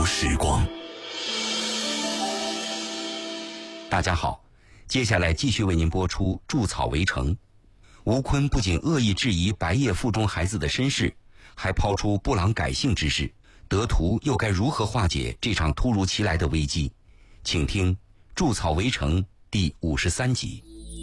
时光。 大家好，接下来继续为您播出《筑草围城》。吴坤不仅恶意质疑白夜腹中孩子的身世，还抛出布朗改姓之事。德图又该如何化解这场突如其来的危机？请听《筑草围城》第53集。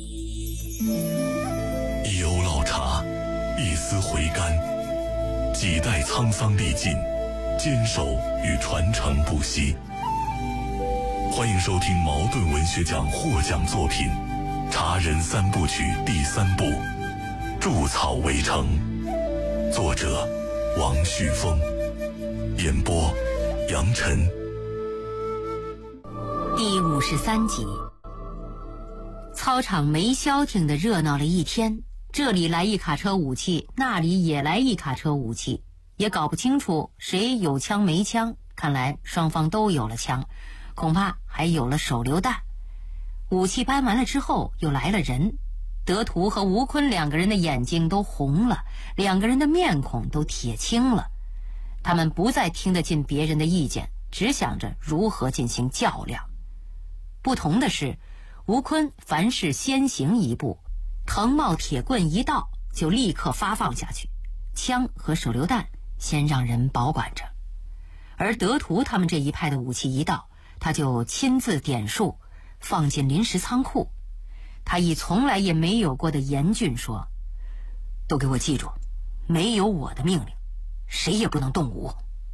一瓯老茶，一丝回甘，几代沧桑历尽，坚守与传承不息。欢迎收听茅盾文学奖获奖作品《茶人三部曲》第3部《筑草围城》，作者王旭峰，演播杨晨。 第53集。操场没消停的热闹了一天，这里来一卡车武器，那里也来一卡车武器，也搞不清楚谁有枪没枪。看来双方都有了枪，恐怕还有了手榴弹。武器搬完了之后，又来了人。德图和吴坤两个人的眼睛都红了，两个人的面孔都铁青了。他们不再听得进别人的意见，只想着如何进行较量。不同的是，吴坤凡事先行一步，藤帽铁棍一到就立刻发放下去，枪和手榴弹先让人保管着。而德图他们这一派的武器一到，他就亲自点数放进临时仓库。他以从来也没有过的严峻说：都给我记住，没有我的命令，谁也不能动武。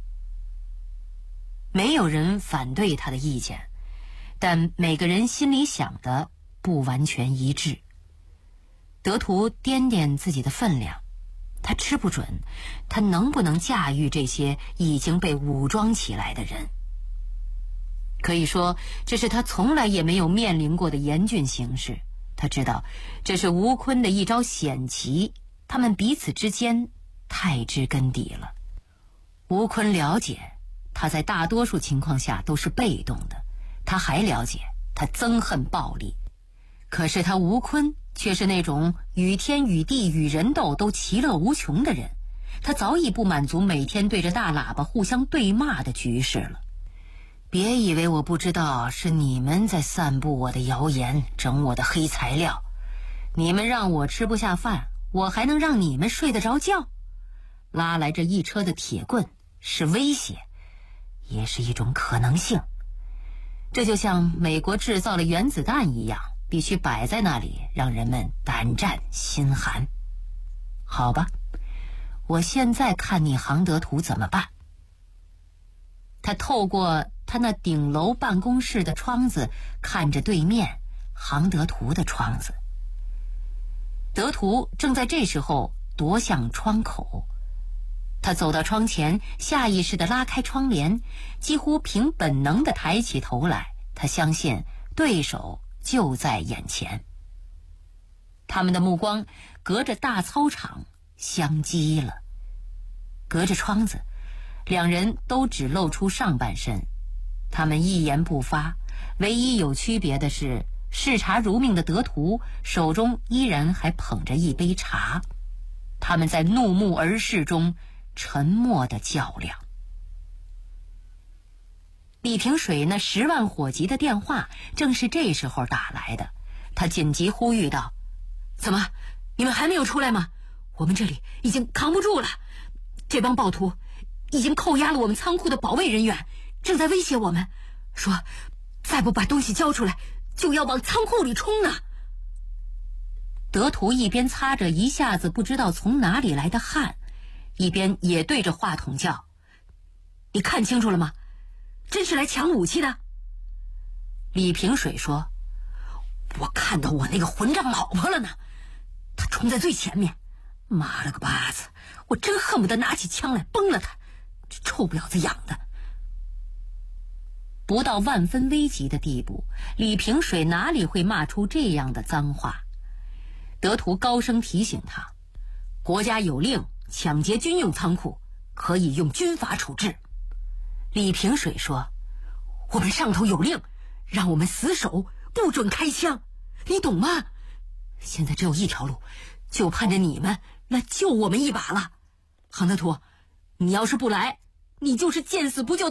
没有人反对他的意见，但每个人心里想的不完全一致。德图掂掂自己的分量，他吃不准他能不能驾驭这些已经被武装起来的人。可以说，这是他从来也没有面临过的严峻形势。他知道这是吴坤的一招险棋，他们彼此之间太知根底了。吴坤了解他在大多数情况下都是被动的，他还了解他憎恨暴力。可是他吴坤却是那种与天与地与人斗都其乐无穷的人，他早已不满足每天对着大喇叭互相对骂的局势了。别以为我不知道，是你们在散布我的谣言，整我的黑材料。你们让我吃不下饭，我还能让你们睡得着觉？拉来这一车的铁棍是威胁，也是一种可能性。这就像美国制造了原子弹一样，必须摆在那里，让人们胆战心寒。好吧，我现在看你杭德图怎么办。他透过他那顶楼办公室的窗子看着对面杭德图的窗子。德图正在这时候踱向窗口，他走到窗前，下意识地拉开窗帘，几乎凭本能地抬起头来。他相信对手就在眼前。他们的目光隔着大操场相击了。隔着窗子，两人都只露出上半身，他们一言不发。唯一有区别的是，视茶如命的德图手中依然还捧着一杯茶。他们在怒目而视中沉默地较量。李平水那10万火急的电话正是这时候打来的，他紧急呼吁道：怎么，你们还没有出来吗？我们这里已经扛不住了，这帮暴徒已经扣押了我们仓库的保卫人员，正在威胁我们，说再不把东西交出来就要往仓库里冲呢。德图一边擦着一下子不知道从哪里来的汗，一边也对着话筒叫：你看清楚了吗？真是来抢武器的。李平水说：我看到我那个混账老婆了呢，她冲在最前面，妈了个巴子，我真恨不得拿起枪来崩了她，这臭婊子养的。不到万分危急的地步，李平水哪里会骂出这样的脏话？德图高声提醒他：国家有令，抢劫军用仓库可以用军法处置。李平水说：我们上头有令，让我们死守，不准开枪，你懂吗？现在只有一条路，就盼着你们来救我们一把了。杭德图，你要是不来，你就是见死不救的